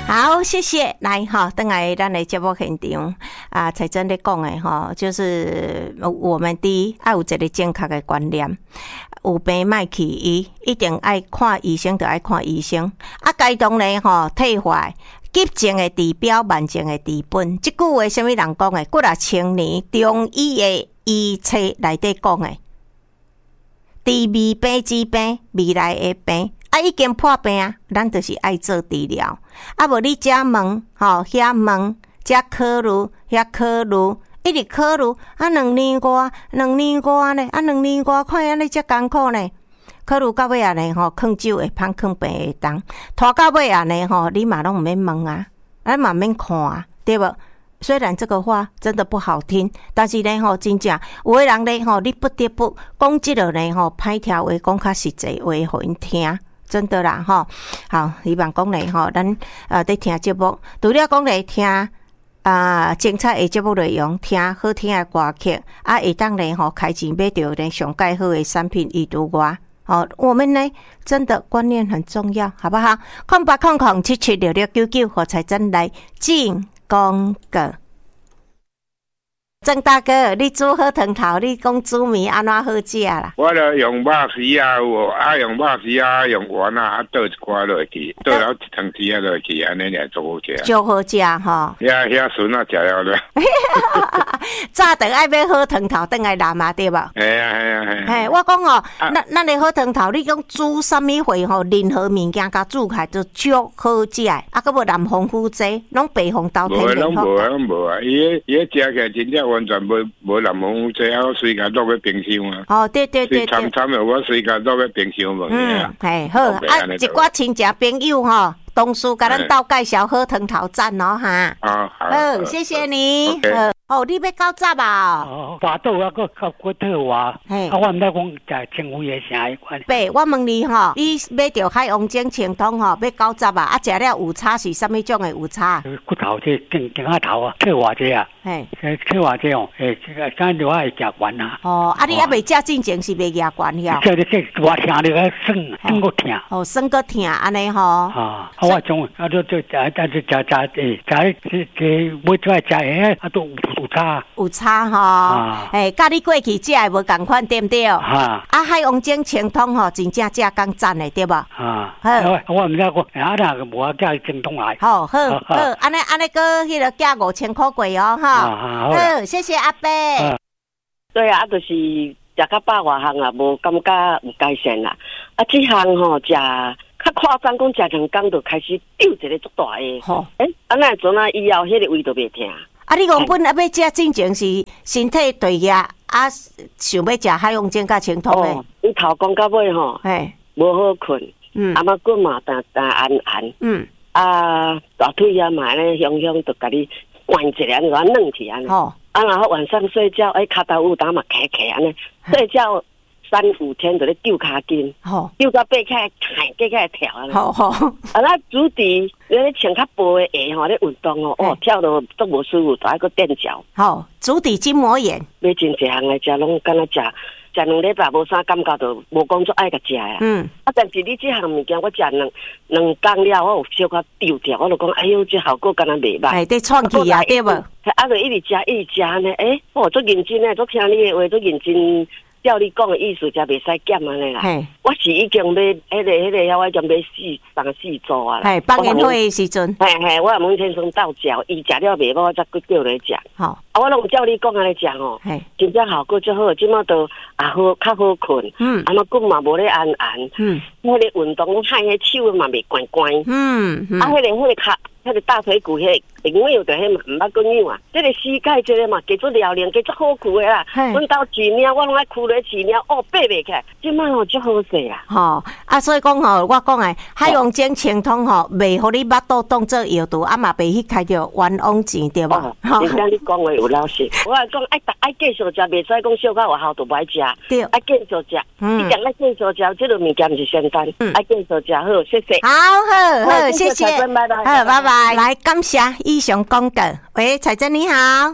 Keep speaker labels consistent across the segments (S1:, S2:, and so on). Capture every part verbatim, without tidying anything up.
S1: 好，谢谢。来哈，等来咱的节目现场啊，才真的讲的哈，就是我们第一要有一个正确的观念，有病莫去医，一定爱看医生，就爱看医生。啊，该当咧吼退化。急症的治标，慢症的治本。这句话什么人讲的？几啊千年中医的医册内底讲的。治未病之病，未来的病。啊，已经破病啊，咱就是爱做治疗。啊，无你遮问，吼遐问，遮考虑，遐考虑，一直考虑。啊，两年外，两年外呢？啊，两年外，看安尼遮艰苦呢？考虑到尾啊呢吼，囥酒会芳，囥病会重，拖到尾啊呢吼，你嘛拢毋免问啊，啊嘛免看啊，对无？虽然这个话真的不好听，但是呢吼，真正有的人呢吼，你不得不讲即个呢吼，歹听话讲较实际话，互因听，真的啦吼。好，希望讲呢吼，咱呃伫听节目，除了讲来听啊、呃、精彩的节目内容，听好听的歌曲，啊会当呢吼开钱买到呢上介好的产品以除外。哦，我们呢真的观念很重要，好不好？空八空空七七六六九九，和财真来进广告。郑大哥，你煮好汤头，你讲煮面安怎好食啦？
S2: 我著用肉丝啊，有啊用肉丝啊，用丸啊，啊倒一寡落去，倒了一汤匙啊落去，安尼来做好食。就
S1: 好食吼。
S2: 遐遐笋啊，食了了。
S1: 早顿爱买好汤头，等来拿嘛对吧？
S2: 系啊系啊系。
S1: 嘿，我讲哦，咱咱的好汤头，你讲煮什么货吼？任何物件甲煮起来就足好食的，啊，佮无南方苦济，拢北方豆天然好。
S2: 无拢无啊，拢无啊，伊迄伊迄食起来真正完全无无南方苦济，啊，我随家落去冰箱啊。
S1: 哦，对对对对。
S2: 惨惨的，我随家落去冰箱问
S1: 嗯，嘿好，啊，一寡亲戚朋友吼。同事甲咱斗介绍好汤头赞哦哈，
S2: 好，
S1: 好，谢谢你。哦，你要搞杂啊？
S3: 哦，花豆啊，个较骨头话，啊，我毋知讲在政府的啥迄款。
S1: 爸，我问你吼，你买着海王精清汤吼，要搞杂啊？啊，食了有差是啥物种的有差？
S3: 骨头这更更下头啊，切偌济啊？嘿，切偌济哦，诶，这个咱就爱食丸啊。
S1: 哦，啊，你还未食进前是未牙丸呀？
S3: 这这这我听着个酸，酸个疼。
S1: 哦，酸个疼安尼吼。
S3: 啊，我种啊，就就食食食食诶，食这这每出来食诶，啊都。有差，
S1: 有差吼，诶，甲你过去食诶无共款，对毋对？
S3: 啊，
S1: 啊，海王精清汤吼，真正食讲赞诶，对无？
S3: 啊，好，我毋知讲，啊，那个无叫精通来。
S1: 好好好，安尼安尼个迄个加五千块过哦，哈，好，谢谢阿伯。
S4: 对啊，啊，就是食较饱外项啊，无感觉有改善啦。啊，这项吼食较夸张，讲食两工就开始丢一个足大诶。吼，诶，啊那阵啊以后迄个胃都袂疼。
S1: 啊！你讲本啊要食进前是身体对呀，啊想要食海王精甲清汤诶。
S4: 伊头讲到尾吼，嘿，无好困，嗯，啊嘛骨嘛淡淡暗暗，嗯，啊大腿啊嘛咧香香，就甲你关一下，你甲软起安尼。哦，啊然后晚上睡觉，诶，骹头有当嘛开开安尼，睡觉三五天就咧丢骹筋，吼，丢到背起来，起起来跳安尼。好好，啊那主题。你咧穿较薄的鞋吼，咧运动哦，哦跳到都无舒服，就爱个垫脚。好，足底筋膜炎，买真济项来食，拢敢若食食两礼拜无啥感觉，就无讲做爱个食啊。嗯，啊，但是你这项物件我食两两工了，我有小可丢掉，我就讲，哎呦，这效果敢若袂歹。哎，得创气啊，对无？啊，就一直食，一直食呢，诶，我做认真诶，做听你诶话，做认真。照你讲的意思，才袂使减安尼啦。我是已经买迄、那个、迄、那个，我已经买四三四组啊。系放烟火的时阵，系系，我问先生斗食，伊食了袂好，我才去叫来食。好，啊，我拢照你讲安尼食吼，真正效果最好，即马都也好，较好困。嗯，啊嘛骨嘛无咧按按。嗯，迄个运动，害迄手嘛袂关关。嗯嗯，啊，迄、那个、迄、那个脚。迄个大腿骨迄个另外有的迄嘛毋捌讲样啊，这个膝盖这个嘛加做疗练，加做好苦的啦。阮兜饲猫，我拢爱苦咧饲猫，哦爬袂起来，即摆吼足好势啦。吼啊，所以讲吼，我讲诶，海王精清汤吼，袂互你巴肚当做药毒，啊嘛袂去开着冤枉钱对无？哦，人家你讲话有老实，我来讲爱爱继续食，袂使讲小可外口都歹食，对，爱继续食，一定爱继续食，这个物件毋是简单，爱继续食好，谢谢。好好好，谢谢，好，拜拜。来，感谢以上广告。喂，彩珍你好。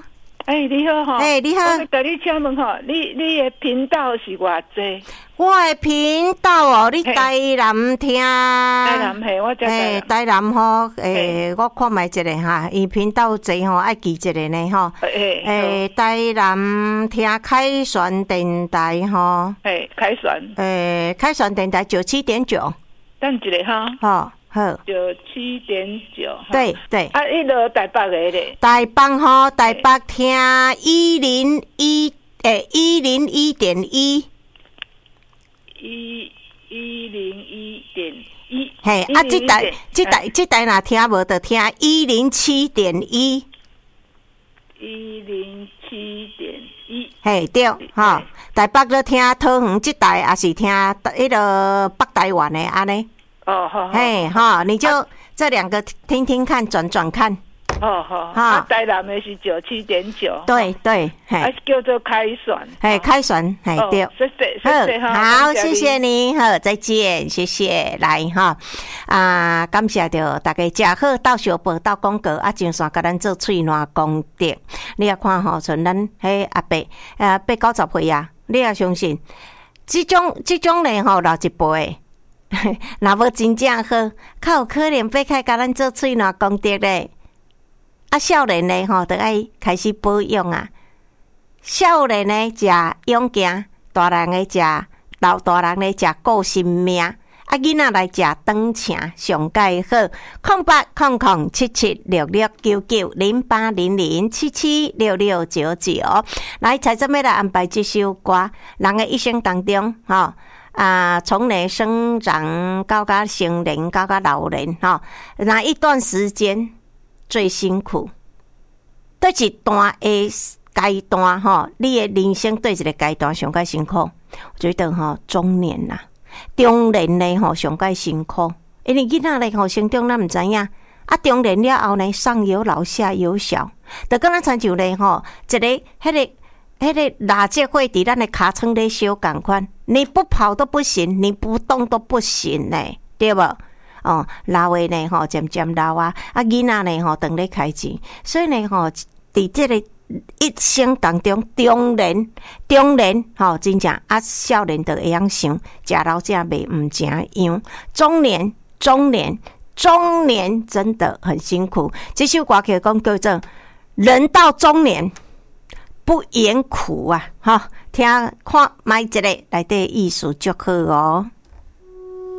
S5: 哎，你好哈！
S1: 哎，你好，
S5: 我跟你请问哈，你你的频道是偌济？
S1: 我的频道哦，你台南听？台
S5: 南嘿，我在
S1: 台南。台南吼，诶，我看卖一个哈，伊频道济吼，爱记一个呢吼。诶诶，台南听凯旋电台吼。
S5: 诶，凯旋。
S1: 诶，凯旋电台九七点九。
S5: 等一个哈。
S1: 好。好，
S5: 九七点九，
S1: 对对，
S5: 啊，迄个台北个咧，
S1: 台北吼，台北听一零一诶，一零一点一，
S5: 一一零一点一，
S1: 嘿，啊，这台这台这台若听无就听一零七点一，
S5: 一零七点一，
S1: 嘿对，哈，台北咧听桃园这台，也是听迄个北台湾的安尼。
S5: 哦，好，
S1: 嘿，哈，你就这两个听听看，转转看。
S5: 哦，好，哈，台南的是九七点九。
S1: 对对，嘿，
S5: 啊，叫做凯旋。
S1: 嘿，凯旋，嘿，对。
S5: 谢谢，谢谢
S1: 哈。好，谢谢你，好，再见，谢谢，来哈，啊，感谢着大家食好，到小报到广告，啊，真算甲咱做喙烂功德。你也看吼，像咱迄阿伯，呃，八九十岁啊，你也相信，这种这种人吼，老一辈。若无真正好，较有可能要开甲咱做喙烂功德咧。啊，少年咧吼，就爱开始保养啊。少年咧食勇健，大人咧食老大人咧食顾性命。啊，囡仔来食长青上介好。空八空空七七六六九九零八零零七七六六九九。来，才准备来安排这首歌，人的一生当中，吼。啊，从你生长到到成年，到到老年，哈，哪一段时间最辛苦？对一段的阶段，哈，你的人生对一个阶段上介辛苦？我觉得哈，中年啦，中年呢，哈，上介辛苦，因为囡仔咧，吼，成长咱唔知影，啊，中年了后呢，上有老下有小，就敢若亲像咧，吼，一个迄个。迄个垃圾会伫咱的尻川咧烧共款，你不跑都不行，你不动都不行呢，对无？哦，老的呢吼，渐渐老啊，啊囡仔呢吼，等咧开钱，所以呢吼，伫这个一生当中，中年中年吼，真正啊少年就会晓想，食老食袂毋正样，中年中年中年真的很辛苦。这首歌曲讲叫做人到中年。不言苦啊，哈！听看买一个内底意思就好哦。